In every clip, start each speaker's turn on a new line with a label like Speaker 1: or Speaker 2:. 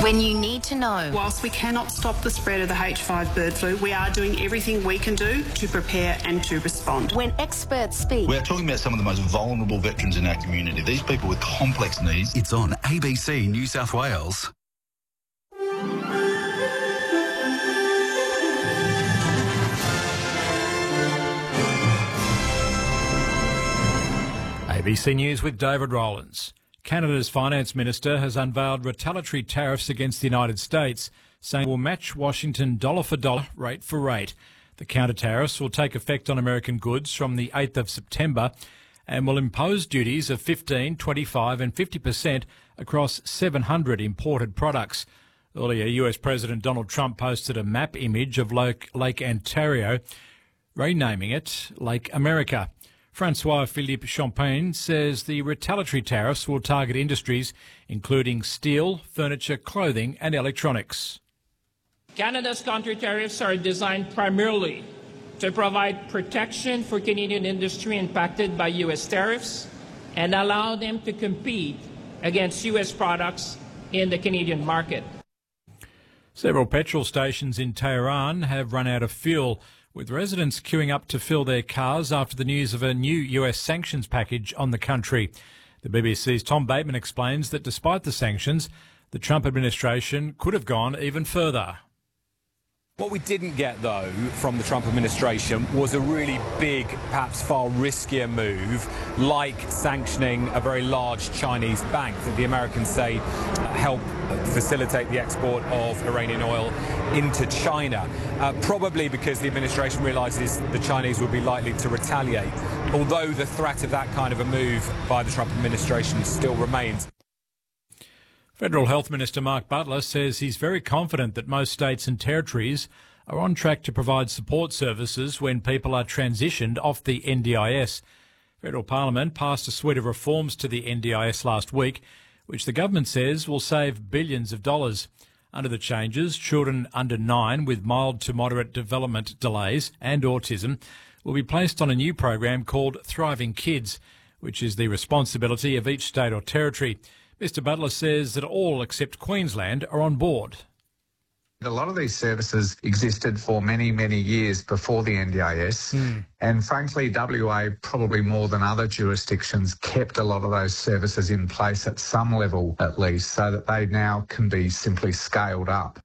Speaker 1: When you need to know.
Speaker 2: Whilst we cannot stop the spread of the H5 bird flu, we are doing everything we can do to prepare and to respond.
Speaker 1: When experts speak.
Speaker 3: We're talking about some of the most vulnerable veterans in our community. These people with complex needs.
Speaker 4: It's on ABC New South Wales.
Speaker 5: ABC News with David Rowlands. Canada's Finance Minister has unveiled retaliatory tariffs against the United States, saying it will match Washington dollar for dollar, rate for rate. The counter-tariffs will take effect on American goods from the 8th of September and will impose duties of 15%, 25% and 50% across 700 imported products. Earlier, US President Donald Trump posted a map image of Lake Ontario, renaming it Lake America. Francois-Philippe Champagne says the retaliatory tariffs will target industries including steel, furniture, clothing and electronics.
Speaker 6: Canada's counter-tariffs are designed primarily to provide protection for Canadian industry impacted by U.S. tariffs and allow them to compete against U.S. products in the Canadian market.
Speaker 5: Several petrol stations in Tehran have run out of fuel, with residents queuing up to fill their cars after the news of a new US sanctions package on the country. The BBC's Tom Bateman explains that despite the sanctions, the Trump administration could have gone even further.
Speaker 7: What we didn't get, though, from the Trump administration was a really big, perhaps far riskier move, like sanctioning a very large Chinese bank that the Americans say help facilitate the export of Iranian oil into China, probably because the administration realises the Chinese would be likely to retaliate, although the threat of that kind of a move by the Trump administration still remains.
Speaker 5: Federal Health Minister Mark Butler says he's very confident that most states and territories are on track to provide support services when people are transitioned off the NDIS. Federal Parliament passed a suite of reforms to the NDIS last week, which the government says will save billions of dollars. Under the changes, children under 9 with mild to moderate development delays and autism will be placed on a new program called Thriving Kids, which is the responsibility of each state or territory. Mr Butler says that all except Queensland are on board.
Speaker 8: A lot of these services existed for many, many years before the NDIS. And frankly, WA, probably more than other jurisdictions, kept a lot of those services in place at some level at least, so that they now can be simply scaled up.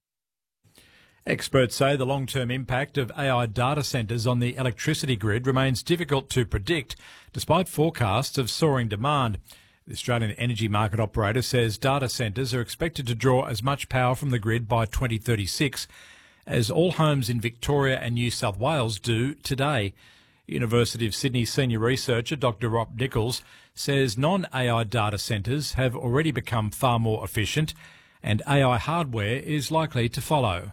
Speaker 5: Experts say the long-term impact of AI data centres on the electricity grid remains difficult to predict, despite forecasts of soaring demand. The Australian Energy Market Operator says data centres are expected to draw as much power from the grid by 2036 as all homes in Victoria and New South Wales do today. University of Sydney senior researcher Dr Rob Nichols says non-AI data centres have already become far more efficient and AI hardware is likely to follow.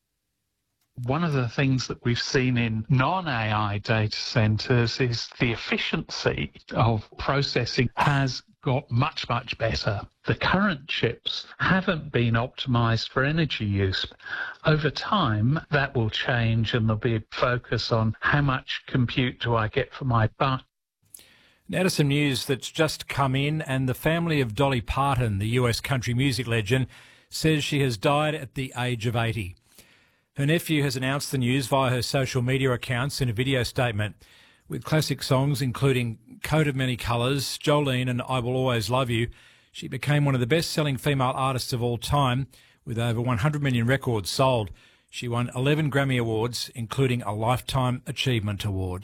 Speaker 9: One of the things that we've seen in non-AI data centres is the efficiency of processing has got much, much better. The current chips haven't been optimised for energy use. Over time, that will change and there'll be a focus on how much compute do I get for my buck.
Speaker 5: Now to some news that's just come in, and the family of Dolly Parton, the US country music legend, says she has died at the age of 80. Her nephew has announced the news via her social media accounts in a video statement. With classic songs including Coat of Many Colours, Jolene and I Will Always Love You, she became one of the best-selling female artists of all time, with over 100 million records sold. She won 11 Grammy Awards, including a Lifetime Achievement Award.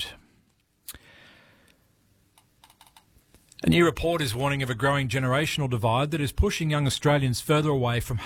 Speaker 5: A new report is warning of a growing generational divide that is pushing young Australians further away from